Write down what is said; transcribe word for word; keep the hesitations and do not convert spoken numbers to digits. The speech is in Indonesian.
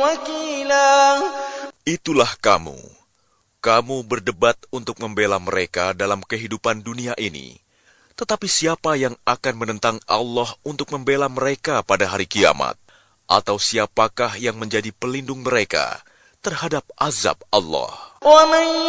وكيلا. Itulah kamu. Kamu berdebat untuk membela mereka dalam kehidupan dunia ini. Tetapi siapa yang akan menentang Allah untuk membela mereka pada hari kiamat? Atau siapakah yang menjadi pelindung mereka terhadap azab Allah? ومن